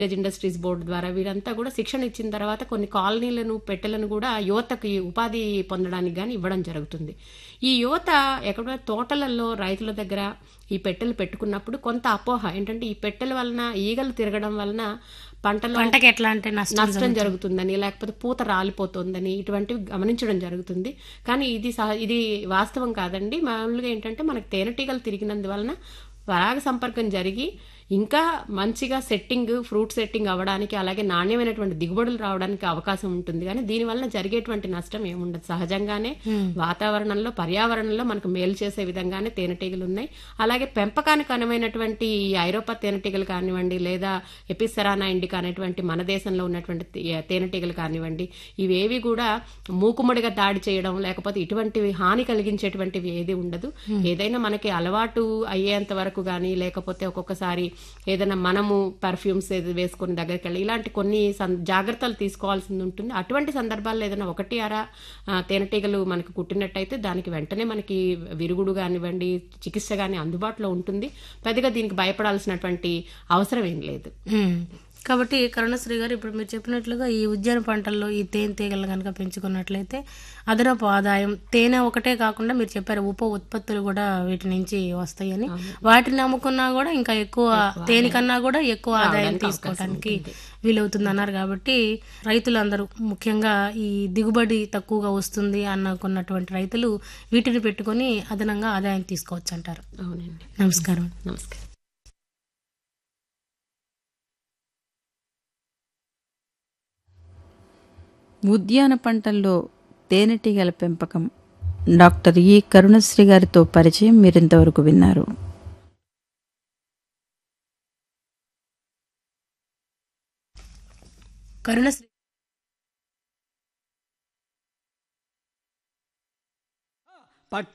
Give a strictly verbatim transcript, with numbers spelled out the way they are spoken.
Village industries board ద్వారా వీరంతా కూడా శిక్షణ ఇచ్చిన తర్వాత కొన్ని కాలనీలను పెట్టెలను కూడా యువతకి ఉపాధి పొందడానికి కానీ ఇవ్వడం జరుగుతుంది. ఈ యువత ఎక్కడ తోటలలో రైతుల దగ్గర ఈ పెట్టెలు పెట్టుకున్నప్పుడు కొంత అపోహ ఏంటంటే ఈ పెట్టెల వలన ఈగలు తిరగడం వలన పంటలో పంటకి ఎట్లాంటి నష్టం జరుగుతుందని, లేకపోతే పూత రాలిపోతుందని ఇటువంటివి గమనించడం జరుగుతుంది. కానీ ఇది ఇది వాస్తవం కాదండి. మామూలుగా ఏంటంటే మనకు తేనెటీగలు తిరిగినందువలన పరాగ సంపర్కం జరిగి ఇంకా మంచిగా సెట్టింగ్ ఫ్రూట్ సెట్టింగ్ అవ్వడానికి, అలాగే నాణ్యమైనటువంటి దిగుబడులు రావడానికి అవకాశం ఉంటుంది. కానీ దీనివల్ల జరిగేటువంటి నష్టం ఏముండదు. సహజంగానే వాతావరణంలో పర్యావరణంలో మనకు మేలు చేసే విధంగానే తేనెటీగలు ఉన్నాయి. అలాగే పెంపకానికి అనువైనటువంటి ఈ ఐరోపా తేనెటీగలు కానివ్వండి, లేదా ఎపిసెరానా ఇండికా అనేటువంటి మన దేశంలో ఉన్నటువంటి తేనెటీగలు కానివ్వండి, ఇవేవి కూడా మూకుముడిగా దాడి చేయడం లేకపోతే ఇటువంటివి హాని కలిగించేటువంటివి ఏది ఉండదు. ఏదైనా మనకి అలవాటు అయ్యేంత వరకు కానీ, లేకపోతే ఒక్కొక్కసారి ఏదైనా మనము పర్ఫ్యూమ్స్ ఏది వేసుకుని దగ్గరికి వెళ్ళి ఇలాంటి కొన్ని జాగ్రత్తలు తీసుకోవాల్సి ఉంటుంది. అటువంటి సందర్భాల్లో ఏదైనా ఒకటి అరా తేనెటీగలు మనకు కుట్టినట్టయితే దానికి వెంటనే మనకి విరుగుడు కానివ్వండి, చికిత్స కానీ అందుబాటులో ఉంటుంది. పెద్దగా దీనికి భయపడాల్సినటువంటి అవసరం ఏం లేదు. కాబట్టి కరుణశ్రీ గారు, ఇప్పుడు మీరు చెప్పినట్లుగా ఈ ఉద్యాన పంటల్లో ఈ తేనె తీగలను కనుక పెంచుకున్నట్లయితే అదనపు ఆదాయం, తేనె ఒకటే కాకుండా మీరు చెప్పారు ఉప ఉత్పత్తులు కూడా వీటి నుంచి వస్తాయని, వాటిని అమ్ముకున్నా కూడా ఇంకా ఎక్కువ తేనె కన్నా కూడా ఎక్కువ ఆదాయం తీసుకోవడానికి వీలవుతుంది అన్నారు. కాబట్టి రైతులందరూ ముఖ్యంగా ఈ దిగుబడి తక్కువగా వస్తుంది అనుకున్నటువంటి రైతులు వీటిని పెట్టుకొని అదనంగా ఆదాయం తీసుకోవచ్చు అంటారు. అవునండి. నమస్కారం. నమస్కారం. ఉద్యాన పంటల్లో తేనెటీగల పెంపకం డాక్టర్ ఈ కరుణశ్రీ గారితో పరిచయం మీరింతవరకు విన్నారు. కరుణశ్రీ